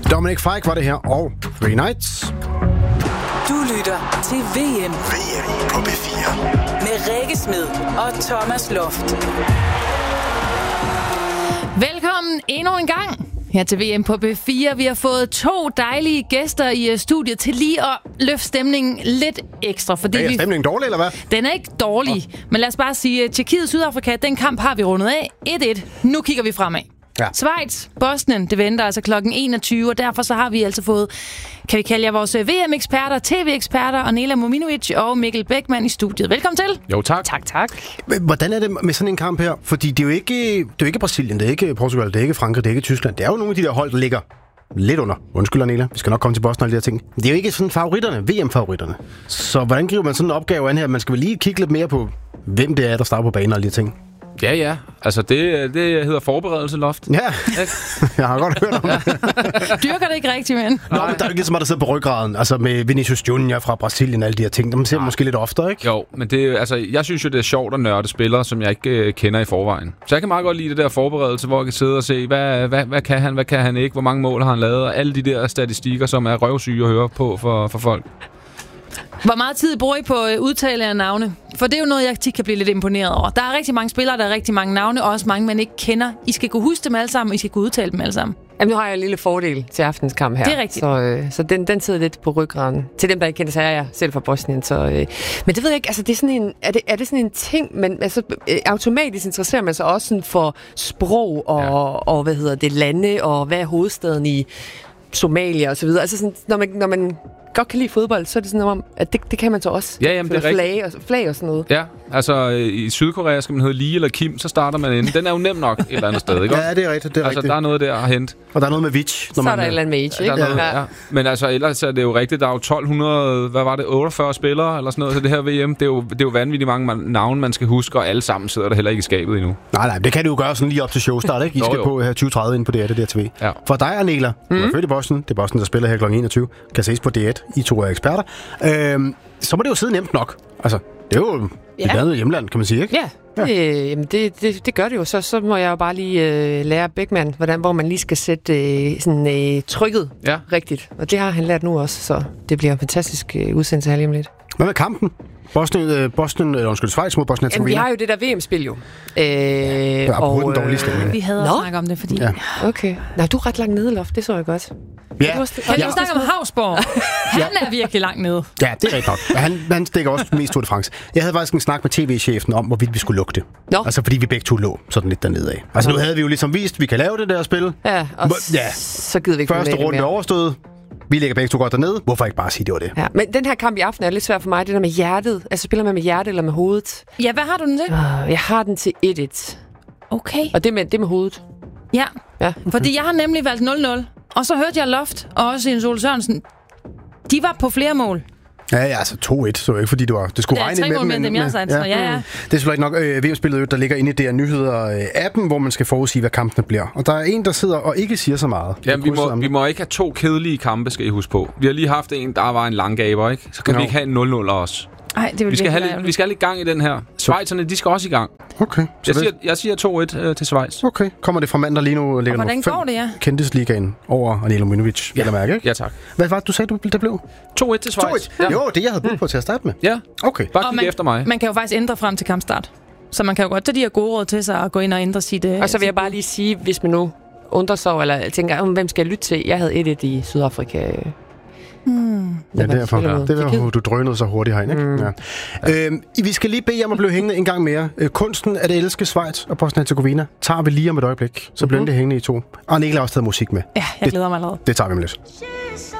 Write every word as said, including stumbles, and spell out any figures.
Dominic Fike var det her, og Three Nights. Du lytter til V M. V M på P fire. Med Rikke Smed og Thomas Loft. Velkommen endnu en gang her til V M på P fire. Vi har fået to dejlige gæster i studiet til lige at løfte stemningen lidt ekstra. Fordi Er vi... stemningen dårlig, eller hvad? Den er ikke dårlig, oh. men lad os bare sige, Tjekkiet-Sydafrika, den kamp har vi rundet af. et et. Nu kigger vi fremad. Ja. Schweiz, Bosnien, det venter altså klokken enogtyve, og derfor så har vi altså fået, kan vi kalde jer vores V M-eksperter, T V-eksperter, Anela Mominovic og Mikkel Bækman i studiet. Velkommen til. Jo, tak. Tak, tak. Hvordan er det med sådan en kamp her? Fordi det er jo ikke, det er jo ikke Brasilien, det er ikke Portugal, det er ikke Frankrig, det er ikke Tyskland. Det er jo nogle af de der hold, der ligger lidt under. Undskyld, Anela. Vi skal nok komme til Bosnien og alle de her ting. Det er jo ikke sådan favoritterne, V M-favoritterne. Så hvordan griber man sådan en opgave an her? Man skal vel lige kigge lidt mere på, hvem det er, der starter på banen og alle de her ting. Ja, ja. Altså, det, det hedder forberedelse, Loft. Ja, jeg har godt hørt om det. Dyrker det ikke rigtigt, men... Nå, men der er jo ikke så meget, der sidder på ryggraden. Altså med Vinicius Junior fra Brasilien og alle de her ting. Dem ser man måske lidt oftere, ikke? Jo, men det, altså, jeg synes jo, det er sjovt at nørde spillere, som jeg ikke øh, kender i forvejen. Så jeg kan meget godt lide det der forberedelse, hvor jeg kan sidde og se, hvad, hvad, hvad kan han, hvad kan han ikke, hvor mange mål har han lavet, og alle de der statistikker, som er røvsyge at høre på for, for folk. Hvor meget tid bruger I på udtale af navne? For det er jo noget, jeg tit kan blive lidt imponeret over. Der er rigtig mange spillere, der er rigtig mange navne, og også mange, man ikke kender. I skal kunne huske dem alle sammen, og I skal kunne udtale dem alle sammen. Jamen, nu har jeg en lille fordel til aftens kamp her. Det er rigtigt. Så, øh, så den, den sidder lidt på ryggraden. Til dem, der ikke kender, så er jeg selv fra Bosnien. Så, øh, men det ved jeg ikke, altså det er sådan en, er det, er det sådan en ting, men altså, øh, automatisk interesserer man sig også sådan for sprog og, ja. og, og, hvad hedder det, lande, og hvad er hovedstaden i Somalia og så videre. Altså sådan, når man, når man godt kan lide fodbold, så er det sådan om, at det, det kan man så også. Ja, jamen, det er flag og, flag og sådan noget. Ja, altså i Sydkorea skal man hedde Lee eller Kim, så starter man ind. Den er jo nem nok et eller andet sted, ikke? Ja, det er rigtigt. Det er altså, rigtigt. der er noget der at hente. Og der er noget med Vitch. Så man, er der et eller andet med Vitch, ikke? Ja. Noget, ja. Men altså, ellers er det jo rigtigt. Der er jo tolv hundrede, hvad var det, otteogfyrre spillere eller sådan noget til det her V M. Det er jo, det er jo vanvittigt mange navne, man skal huske, og alle sammen sidder der heller ikke i skabet endnu. Nej, nej, det kan du jo gøre sådan lige op til showstart, ikke? I skal jo, jo. på her tyve tredive ind på D R, det der T V. Ja. For dig, Anela, du er født i Bosnien. Det er Bosnien, der spiller her klokken enogtyve. Kan ses på D et. I to er eksperter. Øhm, så må det jo sidde nemt nok. Altså, det er jo ja. et andet hjemland, kan man sige, ikke? Ja, ja. Det, jamen det, det, det gør det jo. Så, så må jeg jo bare lige øh, lære Bækman, hvordan, hvor man lige skal sætte øh, sådan, øh, trykket ja. rigtigt. Og det har han lært nu også, så det bliver en fantastisk øh, udsendelse her lige om lidt. Hvad med kampen? Bosnien, øh, Bosnien eller undskyld, Schweiz mod Bosnien. Jamen, vi har jo det der V M-spil jo. Øh, ja, og den dårlige stemning. Vi havde at snakke om det, fordi... Ja. Okay. Nej, du er ret langt nede, Loft. Det så jeg godt. Ja. Kan vi ja. snakke om Havsborg? Han er virkelig langt nede. Ja, det er rigtigt nok. Han, han stikker også mest Tour de France. Jeg havde faktisk en snak med tv-chefen om, hvorvidt vi skulle lukke det. Nå. Altså, fordi vi begge to lå sådan lidt dernede af. Altså, nu havde vi jo ligesom vist, at vi kan lave det der spil. Ja, og ja. så gider vi ikke Første runde er overstået. Vi ligger begge to godt dernede. Hvorfor ikke bare sige, det var det? Ja, men den her kamp i aften er lidt svært for mig. Det der med hjertet. Altså, spiller man med hjertet eller med hovedet? Ja, hvad har du den til? Uh, jeg har den til et et. Okay. Og det med, det med hovedet. Ja, ja. Fordi jeg har nemlig valgt nul nul. Og så hørte jeg Loft og også Jens Ole Sørensen. De var på flere mål. Ja, ja, altså to et, så ikke fordi det var det skulle ja, regne med dem. med dem, jeg sagde, ja. ja, ja. Det er selvfølgelig ikke nok øh, V M-spillet, der ligger inde i D R Nyheder-appen, hvor man skal forudsige, hvad kampene bliver. Og der er en, der sidder og ikke siger så meget. Ja, vi må, vi må ikke have to kedelige kampe, skal I huske på. Vi har lige haft en, der var en langgaber, ikke? Så kan no. vi ikke have en nul nul også. Ej, det vi, skal have lidt, vi skal have lidt gang i den her. Schweizerne, de skal også i gang. Okay. Jeg siger, jeg siger to et øh, til Schweiz. Okay. Kommer det fra mand, der lige nu ligger hvordan går det, ja? Kendtisligaen over Anela Mominovic, ja. vil jeg mærke, ikke? Ja, tak. Hvad var det, du sagde, det blev? to et til Schweiz. to et? Ja. Jo, det jeg havde budt på til at starte med. Ja. Okay. Bare kig man, efter mig. Man kan jo faktisk ændre frem til kampstart. Så man kan jo godt tage de her gode råd til sig og gå ind og ændre sit... Og så vil jeg bare lige sige, hvis man nu undrer sig eller tænker, om hvem skal jeg lytte til? Jeg havde et et i Sydafrika. Hmm. Ja, derfor. Ja. Det var, du drønede så hurtigt herinde, ikke? Mm. Ja. Ja. Øhm, vi skal lige bede om at blive hængende en gang mere. Øh, kunsten at elske Schweiz og Bosnien-Hercegovina tager vi lige om et øjeblik. Så bliver mm-hmm. det hængende i to. Og Niklas har også taget musik med. Ja, jeg glæder mig allerede. Det, det tager vi med lidt.